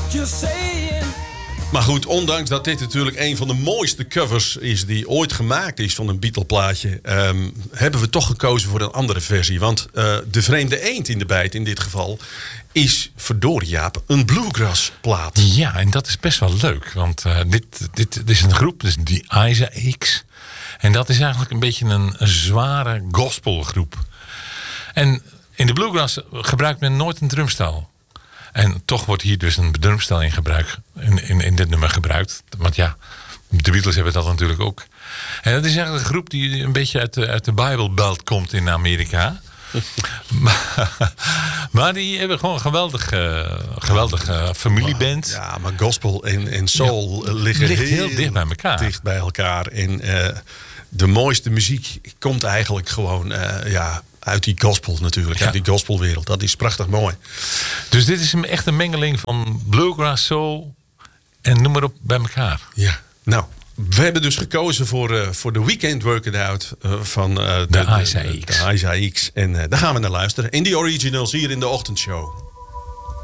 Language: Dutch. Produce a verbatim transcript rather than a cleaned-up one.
just saying. Maar goed, ondanks dat dit natuurlijk een van de mooiste covers is die ooit gemaakt is van een Beatle-plaatje, um, hebben we toch gekozen voor een andere versie. Want uh, de vreemde eend in de bijt in dit geval is, verdorie Jaap, een bluegrass-plaat. Ja, en dat is best wel leuk. Want uh, dit, dit, dit is een groep, dus die Isaac X. En dat is eigenlijk een beetje een, een zware gospelgroep. En in de bluegrass gebruikt men nooit een drumstel. En toch wordt hier dus een drumstel in gebruik, in, in, in dit nummer gebruikt. Want ja, de Beatles hebben dat natuurlijk ook. En dat is eigenlijk een groep die een beetje uit de, uit de Bible Belt komt in Amerika. maar, maar die hebben gewoon een geweldige, geweldige familieband. Ja, maar gospel en, en soul ja, liggen ligt heel, heel dicht bij elkaar. Dicht bij elkaar. En uh, de mooiste muziek komt eigenlijk gewoon uh, ja, uit die gospel natuurlijk. Ja. Uit die gospelwereld. Dat is prachtig mooi. Dus dit is een, echt een mengeling van bluegrass, soul en noem maar op bij elkaar. Ja, nou. We hebben dus gekozen voor, uh, voor de Weekend Work It Out uh, van uh, de, de Isaac X. De, de Isaac X. En uh, daar gaan we naar luisteren. In die originals hier in de ochtendshow.